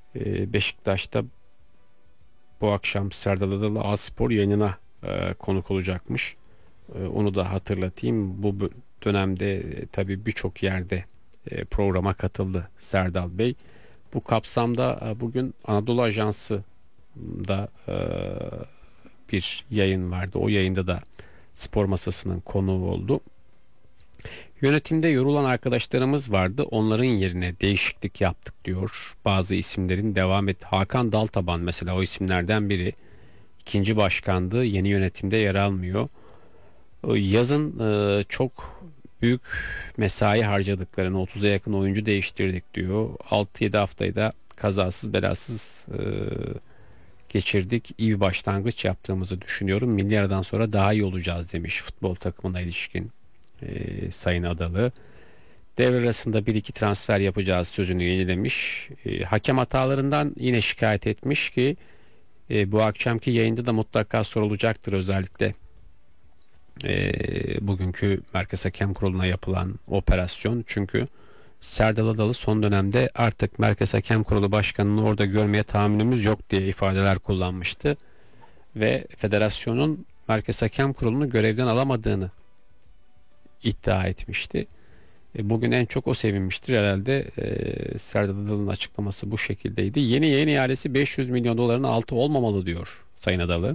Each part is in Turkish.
Beşiktaş'ta bu akşam Serdal Adalı A-Spor yayınına konuk olacakmış. Onu da hatırlatayım. Bu dönemde tabii birçok yerde programa katıldı Serdal Bey. Bu kapsamda bugün Anadolu Ajansı'da bir yayın vardı. O yayında da spor masasının konuğu oldu. Yönetimde yorulan arkadaşlarımız vardı. Onların yerine değişiklik yaptık diyor. Bazı isimlerin devam et. Hakan Daltaban mesela o isimlerden biri. İkinci başkandı. Yeni yönetimde yer almıyor. Yazın çok büyük mesai harcadıklarını 30'a yakın oyuncu değiştirdik diyor. 6-7 haftayı da kazasız belasız geçirdik. İyi bir başlangıç yaptığımızı düşünüyorum. Milli aradan sonra daha iyi olacağız demiş futbol takımına ilişkin Sayın Adalı. Devre arasında bir iki transfer yapacağız sözünü yenilemiş. Hakem hatalarından yine şikayet etmiş ki bu akşamki yayında da mutlaka sorulacaktır, özellikle bugünkü Merkez Hakem Kurulu'na yapılan operasyon. Çünkü Serdal Adalı son dönemde artık Merkez Hakem Kurulu Başkanı'nı orada görmeye tahammülümüz yok diye ifadeler kullanmıştı. Ve federasyonun Merkez Hakem Kurulu'nu görevden alamadığını iddia etmişti. Bugün en çok o sevinmiştir herhalde. Serdar Adalı'nın açıklaması bu şekildeydi. Yeni yayın ihalesi 500 milyon doların altı olmamalı diyor Sayın Adalı.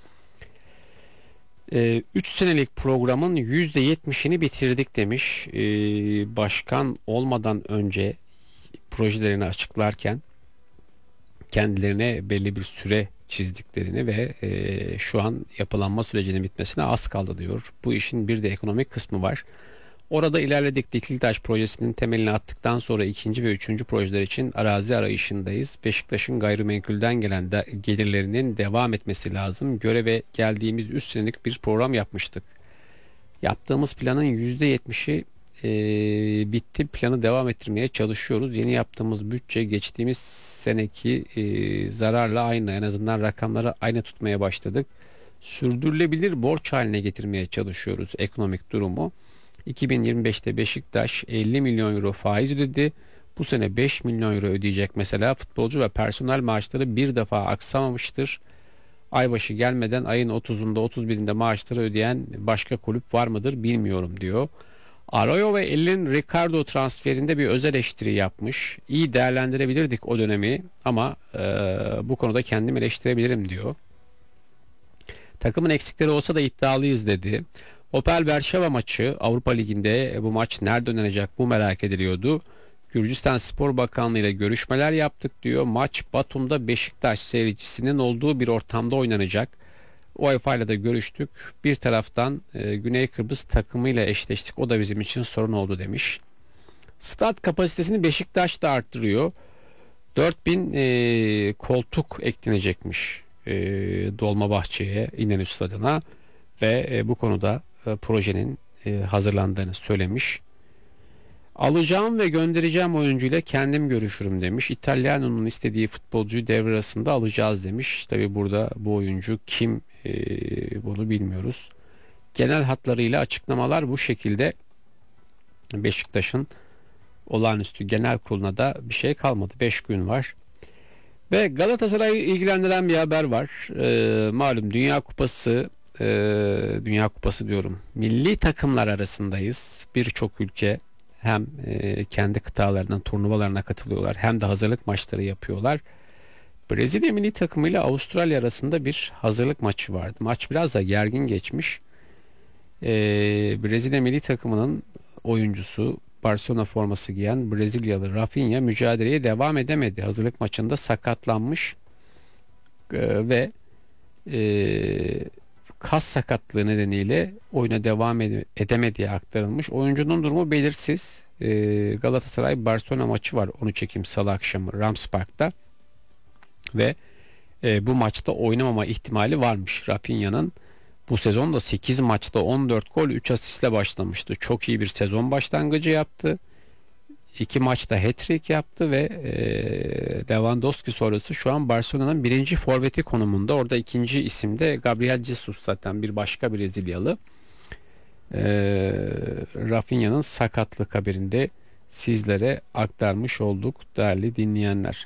3 senelik programın %70'ini bitirdik demiş. Başkan olmadan önce projelerini açıklarken kendilerine belli bir süre çizdiklerini ve şu an yapılanma sürecinin bitmesine az kaldı diyor. Bu işin bir de ekonomik kısmı var. Orada ilerledik. Dikilitaş projesinin temelini attıktan sonra ikinci ve üçüncü projeler için arazi arayışındayız. Beşiktaş'ın gayrimenkulden gelen gelirlerinin devam etmesi lazım. Göreve geldiğimiz 3 senelik bir program yapmıştık. Yaptığımız planın %70'i bitti. Planı devam ettirmeye çalışıyoruz. Yeni yaptığımız bütçe geçtiğimiz seneki zararla aynı. En azından rakamları aynı tutmaya başladık. Sürdürülebilir borç haline getirmeye çalışıyoruz ekonomik durumu. 2025'te Beşiktaş 50 milyon euro faiz ödedi. Bu sene 5 milyon euro ödeyecek mesela. Futbolcu ve personel maaşları bir defa aksamamıştır. Aybaşı gelmeden ayın 30'unda 31'inde maaşları ödeyen başka kulüp var mıdır bilmiyorum diyor. Arroyo ve Elin Ricardo transferinde bir öz eleştiri yapmış. İyi değerlendirebilirdik o dönemi ama bu konuda kendim eleştirebilirim diyor. Takımın eksikleri olsa da iddialıyız dedi. Opel Berşeva maçı Avrupa Ligi'nde bu maç nerede oynanacak bu merak ediliyordu. Gürcistan Spor Bakanlığı ile görüşmeler yaptık diyor. Maç Batum'da Beşiktaş seyircisinin olduğu bir ortamda oynanacak. UEFA ile de görüştük. Bir taraftan Güney Kıbrıs takımıyla eşleştik. O da bizim için sorun oldu demiş. Stat kapasitesini Beşiktaş da arttırıyor. 4000 koltuk eklenecekmiş Dolmabahçe'ye, İnönü Stadı'na ve bu konuda projenin hazırlandığını söylemiş. Alacağım ve göndereceğim oyuncuyla kendim görüşürüm demiş. İtalyano'nun istediği futbolcuyu devre arasında alacağız demiş. Tabi burada bu oyuncu kim bunu bilmiyoruz. Genel hatlarıyla açıklamalar bu şekilde. Beşiktaş'ın olağanüstü genel kuruluna da bir şey kalmadı. 5 gün var. Ve Galatasaray'ı ilgilendiren bir haber var. Malum Dünya Kupası diyorum. Milli takımlar arasındayız. Birçok ülke hem kendi kıtalarından turnuvalarına katılıyorlar hem de hazırlık maçları yapıyorlar. Brezilya milli takımı ile Avustralya arasında bir hazırlık maçı vardı. Maç biraz da gergin geçmiş. Brezilya milli takımının oyuncusu, Barcelona forması giyen Brezilyalı Rafinha mücadeleye devam edemedi. Hazırlık maçında sakatlanmış ve kas sakatlığı nedeniyle oyuna devam edemediği aktarılmış. Oyuncunun durumu belirsiz. Galatasaray Barcelona maçı var 13 Ekim Salı akşamı Rams Park'ta ve bu maçta oynamama ihtimali varmış. Rafinha'nın bu sezon da 8 maçta 14 gol 3 asistle başlamıştı. Çok iyi bir sezon başlangıcı yaptı. 2 maçta hat-trick yaptı ve Lewandowski sonrası şu an Barcelona'nın birinci forveti konumunda. Orada ikinci isim de Gabriel Jesus, zaten bir başka Brezilyalı. Rafinha'nın sakatlık haberinde sizlere aktarmış olduk değerli dinleyenler.